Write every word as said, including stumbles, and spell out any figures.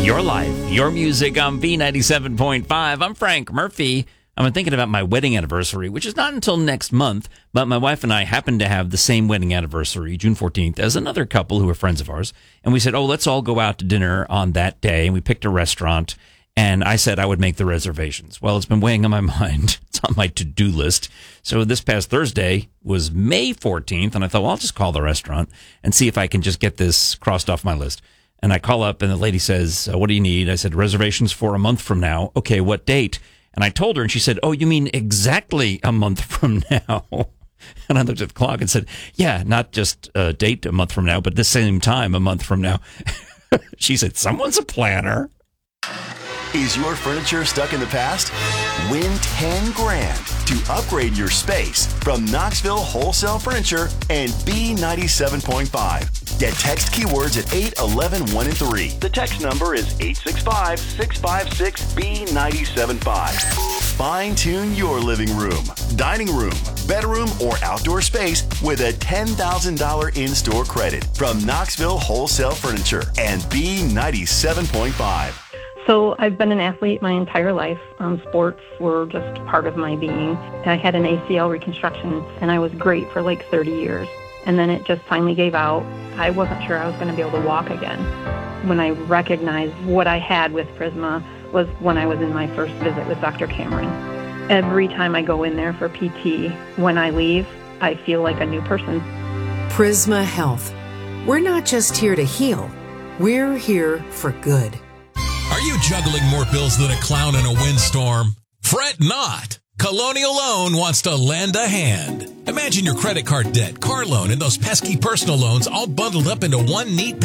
Your life, your music on B ninety-seven point five. I'm Frank Murphy. I've been thinking about my wedding anniversary, which is not until next month, but my wife and I happen to have the same wedding anniversary, June fourteenth, as another couple who are friends of ours. And we said, oh, let's all go out to dinner on that day. And we picked a restaurant, and I said I would make the reservations. Well, it's been weighing on my mind. It's on my to-do list. So this past Thursday was May fourteenth, and I thought, well, I'll just call the restaurant and see if I can just get this crossed off my list. And I call up, and the lady says, uh, what do you need? I said, reservations for a month from now. Okay, what date? And I told her, and she said, oh, you mean exactly a month from now? And I looked at the clock and said, yeah, not just a date a month from now, but the same time a month from now. She said, someone's a planner. Is your furniture stuck in the past? Win ten grand to upgrade your space from Knoxville Wholesale Furniture and B ninety-seven point five. Get text keywords at eight eleven one and three. The text number is eight six five, six five six, B ninety-seven five. Fine-tune your living room, dining room, bedroom, or outdoor space with a ten thousand dollars in-store credit from Knoxville Wholesale Furniture and B ninety-seven point five. So I've been an athlete my entire life. Um, sports were just part of my being. I had an A C L reconstruction, and I was great for like thirty years. And then it just finally gave out. I wasn't sure I was going to be able to walk again. When I recognized what I had with Prisma was when I was in my first visit with Doctor Cameron. Every time I go in there for P T, when I leave, I feel like a new person. Prisma Health. We're not just here to heal. We're here for good. Are you juggling more bills than a clown in a windstorm? Fret not. Colonial Loan wants to lend a hand. Imagine your credit card debt, car loan, and those pesky personal loans all bundled up into one neat package.